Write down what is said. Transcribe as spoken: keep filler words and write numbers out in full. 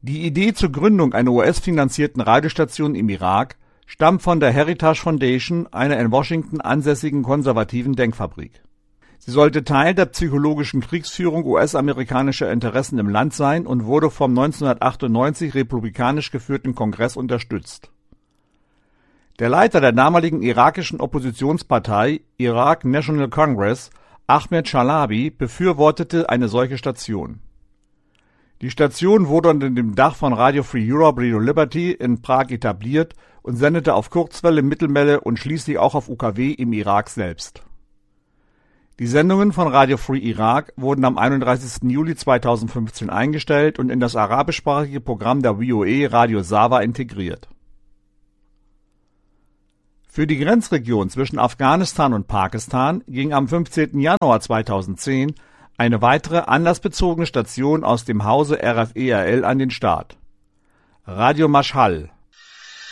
Die Idee zur Gründung einer U S-finanzierten Radiostation im Irak stammt von der Heritage Foundation, einer in Washington ansässigen konservativen Denkfabrik. Sie sollte Teil der psychologischen Kriegsführung U S-amerikanischer Interessen im Land sein und wurde vom neunzehnhundertachtundneunzig republikanisch geführten Kongress unterstützt. Der Leiter der damaligen irakischen Oppositionspartei Iraq National Congress, Ahmed Chalabi, befürwortete eine solche Station. Die Station wurde unter dem Dach von Radio Free Europe Radio Liberty in Prag etabliert und sendete auf Kurzwelle, Mittelwelle und schließlich auch auf U K W im Irak selbst. Die Sendungen von Radio Free Irak wurden am einunddreißigsten Juli zweitausendfünfzehn eingestellt und in das arabischsprachige Programm der V O E Radio Sawa integriert. Für die Grenzregion zwischen Afghanistan und Pakistan ging am fünfzehnten Januar zweitausendzehn eine weitere anlassbezogene Station aus dem Hause R F E R L an den Start: Radio Mashhal.